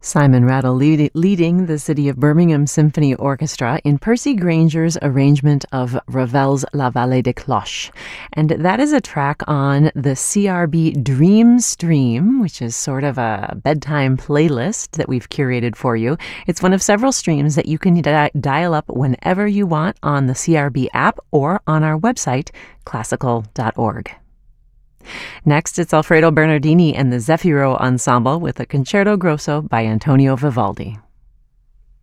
Simon Rattle leading the City of Birmingham Symphony Orchestra in Percy Granger's arrangement of Ravel's La Vallée des Cloches. And that is a track on the CRB Dream Stream, which is sort of a bedtime playlist that we've curated for you. It's one of several streams that you can dial up whenever you want on the CRB app or on our website, classical.org. Next, it's Alfredo Bernardini and the Zefiro Ensemble with a Concerto Grosso by Antonio Vivaldi.